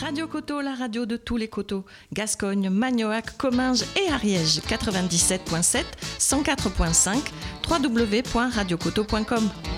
Radio Coteau, la radio de tous les coteaux. Gascogne, Magnoac, Comminges et Ariège. 97.7, 104.5, www.radiocoteau.com.